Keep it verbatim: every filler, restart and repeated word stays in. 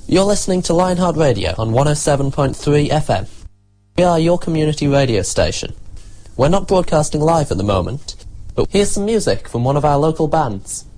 You're listening to Lionheart Radio on one oh seven point three F M. We are your community radio station. We're not broadcasting live at the moment, but here's some music from one of our local bands.